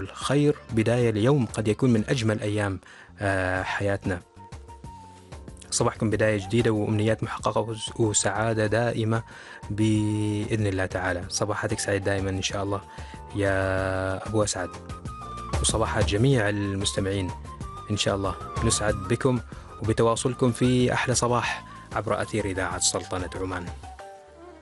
الخير بداية ليوم قد يكون من أجمل أيام حياتنا. صباحكم بداية جديدة وأمنيات محققة وسعادة دائمة بإذن الله تعالى. صباحاتك سعيد دائما إن شاء الله يا أبو أسعد، وصباحات جميع المستمعين إن شاء الله. نسعد بكم وبتواصلكم في أحلى صباح عبر أثير إذاعة سلطنة عمان.